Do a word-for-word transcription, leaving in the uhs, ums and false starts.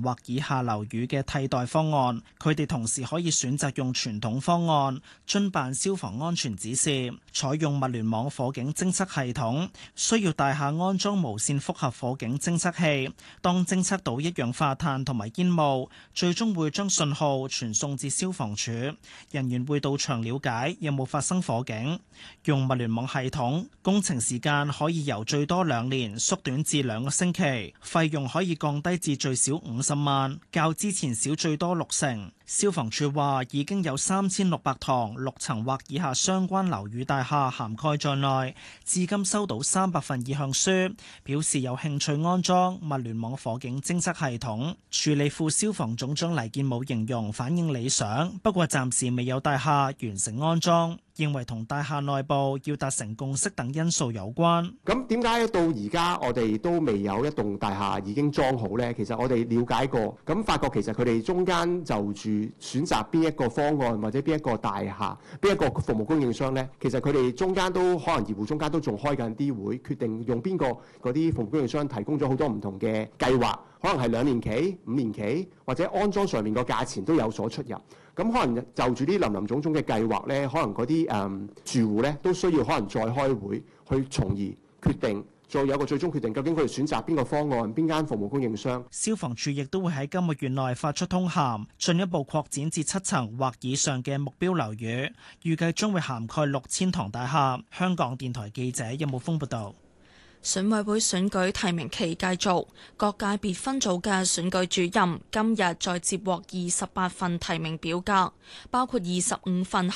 或以下樓宇嘅替代方案。佢哋同時可以選擇用傳統方案，遵辦消防安全指示，採用物聯網火警偵測系統，需要大廈安裝無線複合火警偵測器。當偵測到一氧化碳同埋煙霧，最終會將信號傳送至消防處，人員會到場了解有冇發生火警。用物聯網系統，工程時間可以由最多兩年縮短至兩個星期，費用可以降低至最少五十萬，較之前少最多六成。消防處話已經有三千六百幢六層或以下相關樓宇大廈涵蓋在內，至今收到三百份意向書，表示有興趣安裝物聯網火警偵測系統。處理副消防總長黎建武形容反應理想，不過暫時未有大廈完成安裝，認為同大廈內部要達成共識等因素有關。 咁點解到而家我哋都未有一棟大廈已經裝好呢？其實我哋了解過，咁發覺其實佢哋中間就住選擇邊一個方案或者邊一個大廈、邊一個服務供應商呢，其實佢哋中間都可能業戶中間都仲開緊啲會，決定用邊個嗰啲服務供應商提供咗好多唔同嘅計劃，可能係兩年期、五年期，或者安裝上面個價錢都有所出入。咁可能就住啲林林總總嘅計劃呢，可能嗰啲誒住戶呢都需要可能再開會去從而決定。再有個最終決定，究竟佢哋選擇邊個方案、邊間服務供應商。 消防處亦都會喺今個月內發出通函，進一步擴展至七層或以上嘅目標樓宇，預計將會涵蓋六千幢大廈。香港電台記者任武峯報道。 選委會選舉提名期繼續，各界別分組嘅選舉主任今日再接獲二十八份提名表格，包括二十五份